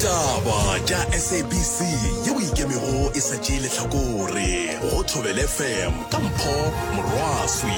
Ditaba tša SABC yeo ikemego e sa tšee lehlakore go Thobela FM ka Mpho Morwaswi.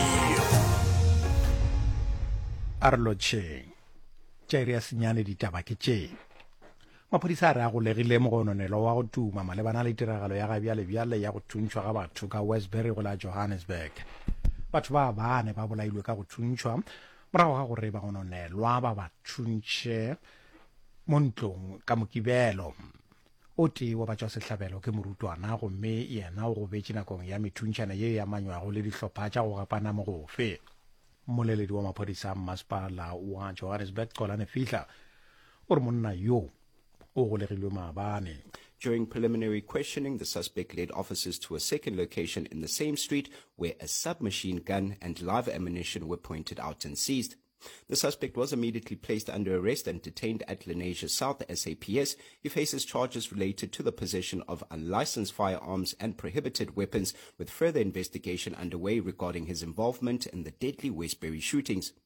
Arlo tšeng tša iri ya senyane ditaba ke tše. Maphodisa a re a golegile mogononelo wa go tuma malebana le tiragalo ya gabjale ya go thuntšhwa ga batho ka Westbury go la Johannesburg. Batho ba bane ba bolailwe ka go thuntšhwa morago ga gore bagononelwa ba ba thuntše mo ntlong ka mokibelo. O tee wa batšwa sehlabelo ke morutwana gomme yena o go betše nakong ya methuntšhana ye ya manywago le dihlopha tša go gapana mogofe. Moleledi wa maphodisa mmasepala wa Johannesburg Xolani Fihla o re monna yo o golegilwe maabane. During preliminary questioning, the suspect led officers to a second location in the same street where a submachine gun and live ammunition were pointed out and seized. The suspect was immediately placed under arrest and detained at Lenasia South SAPS. He faces charges related to the possession of unlicensed firearms and prohibited weapons, with further investigation underway regarding his involvement in the deadly Westbury shootings.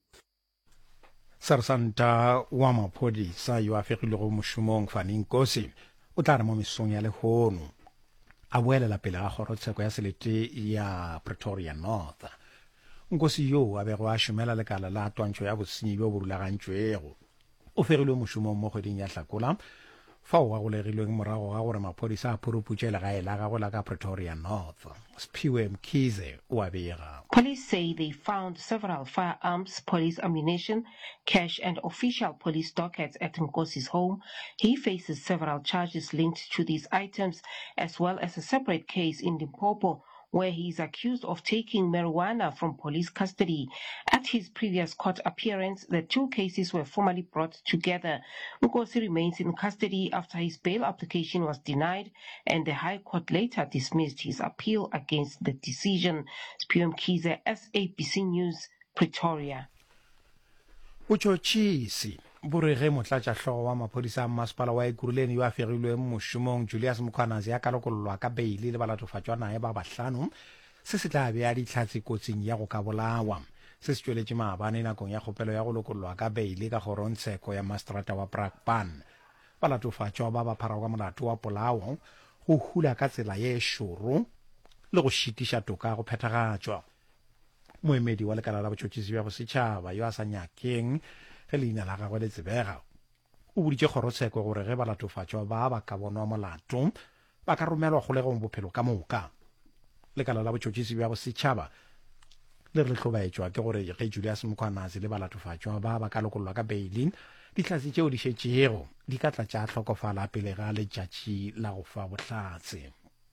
Sersanta wa maphodisa yo a fegilego mošomong Fanny Nkosi o tla re mo mesong ya lehono a boelela pele ga kgorotsheko ya selete ya Pretoria North. Nkosi yo a bego a šomela lekala la twantšho ya bosenyi bjo bo rulagantšwego o fegilwe mošomong mo kgweding ya Hlakola fao a golegilweng morago ga gore maphodisa a phuruputše legae la gagwe la ka Pretoria North. Sphiwe Mkhize o a bega. Police say they found several firearms, police ammunition, cash and official police dockets at Nkosi's home. He faces several charges linked to these items, as well as a separate case in Limpopo, where he is accused of taking marijuana from police custody. At his previous court appearance, the two cases were formally brought together. Nkosi remains in custody after his bail application was denied, and the High Court later dismissed his appeal against the decision. Sphiwe Mkhize, SABC News, Pretoria. Botšotšhisi bo re ge motlatšahlogo wa maphodisa a mmasepala wa Ekurhuleni yo a fegilweng mošomong Julius Mkhwanazi a ka lokololwa ka beile le balatofatšwa nae ba bahlano se se tla bea ditlhatse kotsing ya go ka bolawa. Se se tšweletše maabane nakong ya kgopelo ya go lokololwa ka beile ka kgorontsheko ya maseterata wa Brakpan. Balatofatšwa ba ba pharago ka molato wa polao go hula ka tsela ye šoro le go šitiša toka go phethagatšwa. Moemedi wa lekala la botšotšhisi bja bosetšhaba yo a sa nyakeng ge leina la gagwe le tsebega o boditše kgorotsheko gore ge balatofatšwa ba ka bonwa molato ba ka romelwa kgolegong bophelo ka moka. Lekala la botšotšhisi bja bosetšhaba le re hlobaetšwa ke gore ge Julius Mkhwanazi le balatofatšwa ba ka lokololwa ka beilin ditlhatse tšeo di šetšego di ka tla tša hlokofala pele ga letšatši la go fa bohlatse.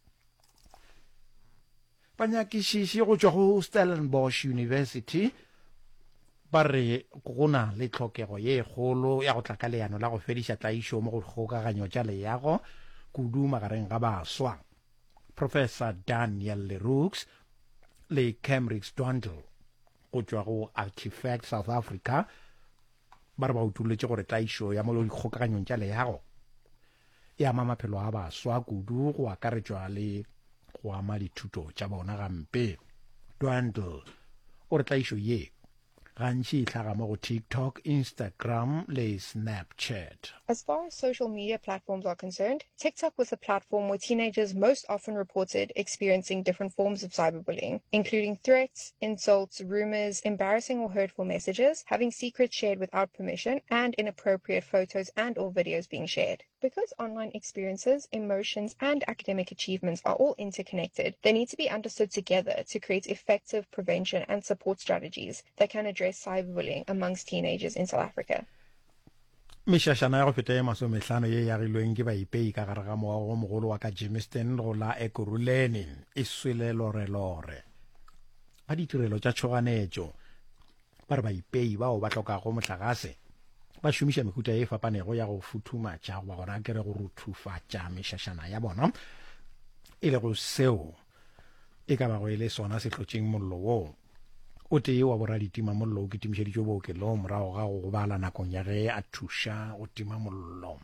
Banyakišiši go tšwa go Stellenbosch University ba re go na le tlhokego ye kgolo ya go tla ka leano la go fediša tlaišo mo go kgokaganyo tša leago kudu magareng ga baswa. Professor Daniel Leroux le Cambridge Dwandle go tšwa go Artifact South Africa ba re ba utulletše gore tlaišo ya mo dikgokaganyong tša leago e ama maphelo a baswa kudu go akaretšwa le go ama dithuto tša bona gampe. Dwandle o re tlaišo ye gantši e hlaga mo go TikTok, Instagram le Snapchat. As far as social media platforms are concerned, TikTok was the platform where teenagers most often reported experiencing different forms of cyberbullying, including threats, insults, rumors, embarrassing or hurtful messages, having secrets shared without permission, and inappropriate photos and or videos being shared. Because online experiences, emotions, and academic achievements are all interconnected, they need to be understood together to create effective prevention and support strategies that can address cyberbullying amongst teenagers in South Africa. Mešašana ya go feta ye masomehlano ye yagilweng ke baipei ka gare ga moago go mogolo wa ka Jamestown go la Ekurhuleni e swele lore ba ditirelo tša tšhoganetšo ba re baipei bao ba hlokago mohlagase ba šomiša mehuta ye fapanego ya go futhumatša goba gona kere go ruthufatša mešašana ya bona e le go seo e ka bago e le sona sehlotšeng mollo woo. O tee wa boraditima mollo o kitimišeditšwe bookelong morago ga go gobala nakong ya ge a thuša go tima mollo.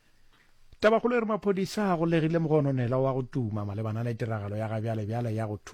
Tabakgolo e re maphodisa a golegile mogononela wa go tuma malebana le tiragalo ya gabjale ya go